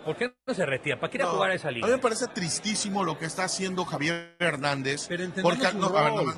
¿Por qué no se retira? ¿Para qué ir a jugar a esa A mí liga? me parece tristísimo lo que está haciendo Javier Hernández. Pero entendemos Porque, su no, a ver, rol.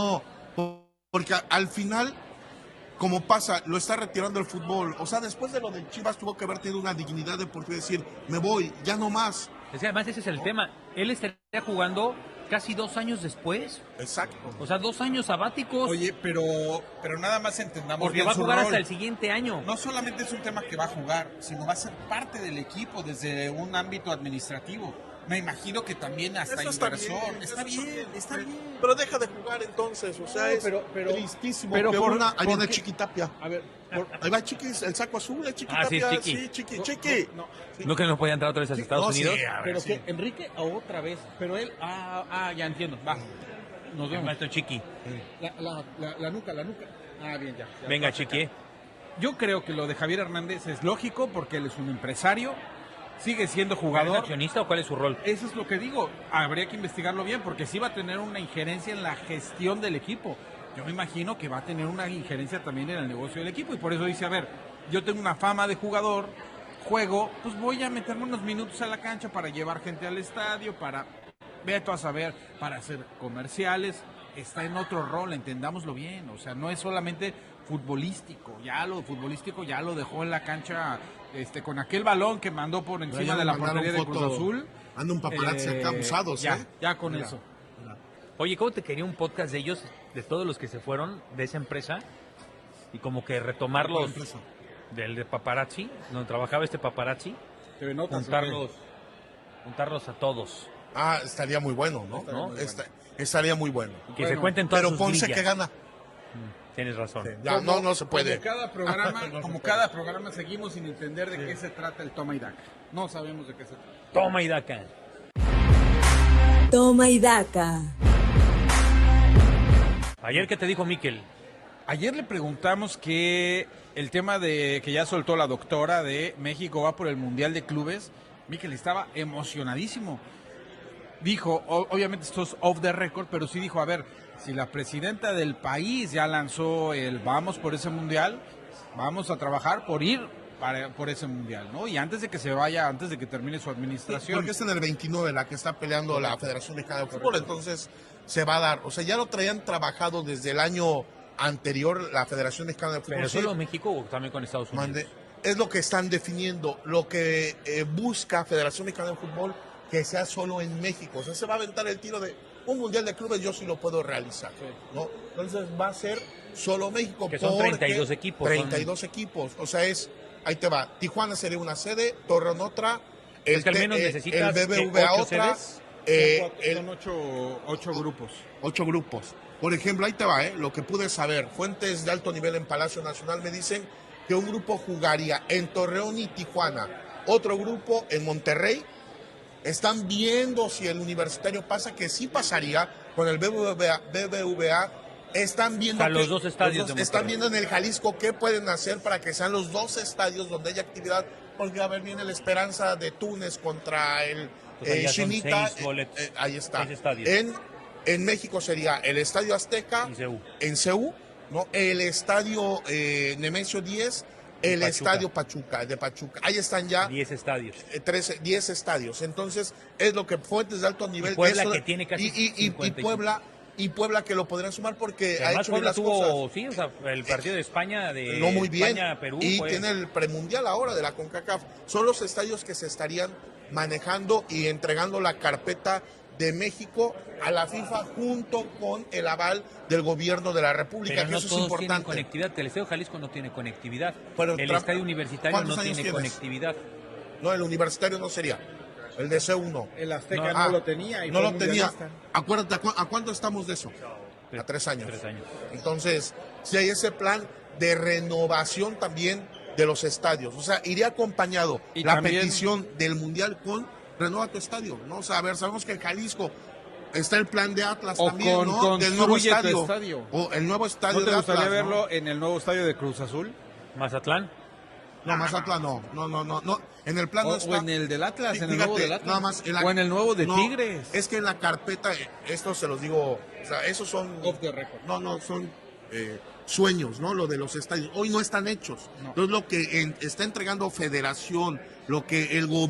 porque al final, como pasa, lo está retirando el fútbol. O sea, después de lo de Chivas tuvo que haber tenido una dignidad de por qué decir, me voy, ya no más. Es que además ese es el tema. Él estaría jugando casi 2 años después. Exacto. O sea, 2 años sabáticos. Oye, pero nada más entendamos porque bien va a su jugar rol. hasta el siguiente año. No solamente es un tema que va a jugar, sino va a ser parte del equipo desde un ámbito administrativo. Me imagino que también hasta Eso está inversor. bien, Está bien, está bien. Pero deja de jugar entonces, o sea, No, es pero- tristísimo. pero que por- ahí ¿por viene qué? Chiquitapia. A ver, Ahí va Chiquis, el saco azul, es Chiquitapia. Ah, sí, es Chiqui. Sí, Chiqui. no, Sí. ¿No que no podía entrar otra vez a Estados No, sí, Unidos? a ver, pero sí. que Enrique otra vez, pero él, ya entiendo, va. Nos El vemos. maestro Chiqui. La nuca. Ah, bien, ya. Venga, está Chiqui. acá. Yo creo que lo de Javier Hernández es lógico porque él es un empresario, sigue siendo ¿Es jugador. accionista o cuál es su rol? Eso es lo que digo, habría que investigarlo bien porque sí va a tener una injerencia en la gestión del equipo. Yo me imagino que va a tener una injerencia también en el negocio del equipo y por eso dice, a ver, yo tengo una fama de jugador, juego, pues voy a meterme unos minutos a la cancha para llevar gente al estadio, para, veto a saber, para hacer comerciales, está en otro rol, entendámoslo bien, o sea, no es solamente futbolístico, ya lo futbolístico ya lo dejó en la cancha con aquel balón que mandó por encima Ya de la mandaron portería de Cruz foto. Azul. Anda un paparazzi acá abusados, ya, ¿eh? ya con Mira, eso. mira. Oye, ¿cómo te quería un podcast de ellos, de todos los que se fueron de esa empresa? Y como que retomarlos Empresa. del de paparazzi, donde trabajaba este paparazzi, TV Notas, juntarlos a todos. Ah, estaría muy bueno, ¿no? Estaría muy bueno. Estaría muy bueno. Y que Bueno, se cuenten todas Pero sus Ponce grillas. que gana. Tienes razón. Ya, no se puede. Como cada programa, No se como puede. cada programa seguimos sin entender de qué se trata el toma y daca. No sabemos de qué se trata. Toma y daca. Toma y daca. Ayer, ¿qué te dijo Miquel? Ayer le preguntamos que el tema de que ya soltó la doctora de México va por el Mundial de Clubes. Miquel estaba emocionadísimo. Dijo, obviamente esto es off the record, pero sí dijo, a ver, si la presidenta del país ya lanzó el vamos por ese Mundial, vamos a trabajar por ir por ese Mundial, ¿no? Y antes de que se vaya, antes de que termine su administración. Porque es en el 29 la que está peleando la Federación Mexicana de Fútbol, entonces se va a dar. O sea, ya lo traían trabajado desde el año anterior la Federación Mexicana de Fútbol. ¿Pero Sí, solo México o también con Estados Unidos? mande. Es lo que están definiendo, lo que busca Federación Mexicana de Fútbol, que sea solo en México. O sea, se va a aventar el tiro de un Mundial de Clubes, yo sí lo puedo realizar, ¿no? Entonces va a ser solo México. Que son porque 32 equipos, 32 equipos. O sea, ahí te va. Tijuana sería una sede, Torreón otra, Es que al menos el necesitas, BBVA ¿qué, 8 otra, sedes? Son ocho grupos. 8 grupos. Por ejemplo, ahí te va, lo que pude saber. Fuentes de alto nivel en Palacio Nacional me dicen que un grupo jugaría en Torreón y Tijuana, otro grupo en Monterrey. Están viendo si el Universitario pasa, que sí pasaría con el BBVA. Están viendo O sea, los dos estadios de están Monterrey. viendo en el Jalisco qué pueden hacer para que sean los dos estadios donde haya actividad, porque a ver, viene la Esperanza de Túnez contra el Pues ahí ya son Chinita. 6 boletos, Ahí está. 6 estadios. En México sería el Estadio Azteca, Y CU. en CU, ¿no? El Estadio Nemesio 10, el Pachuca. Estadio Pachuca, de Pachuca. Ahí están ya 10 estadios. 10 estadios. Entonces, es lo que fuentes de alto nivel. Puebla, eso- que tiene casi y 50 Puebla que lo podrían sumar porque ha Además, hecho bien Puebla las tuvo, cosas. sí, o sea, el partido de España, de No muy bien. España, Perú. Y fue- tiene el premundial ahora de la CONCACAF. Son los estadios que se estarían manejando y entregando la carpeta de México a la FIFA junto con el aval del gobierno de la República, Pero que no eso es todos tienen importante. conectividad. El Estadio Jalisco no tiene conectividad. Pero el Trump- Estadio Universitario ¿cuántos no años tiene tienes? conectividad. No, el universitario no sería. El de C1. El Azteca No, no lo tenía. Y No fue lo tenía. mundialista. Acuérdate, ¿a cuánto estamos de eso? A 3 años. 3 años. Entonces, si hay ese plan de renovación también de los estadios. O sea, iría acompañado Y la también- petición del Mundial con renueva tu estadio, ¿no? O sea, a ver, sabemos que en Jalisco está el plan de Atlas O también, ¿no? Del nuevo construye tu estadio. estadio. O el nuevo estadio ¿No te de gustaría Atlas, verlo en el nuevo estadio de Cruz Azul? Mazatlán. No, Mazatlán no. No. En el plan no está. O en el del Atlas, en el Fíjate, nuevo del Atlas. nada más O en el nuevo de no, Tigres. Es que en la carpeta, esto se los digo, o sea, esos son... Off the record. No, son sueños, ¿no? Lo de los estadios. Hoy no están hechos. No. Entonces, lo que está entregando Federación, lo que el gobierno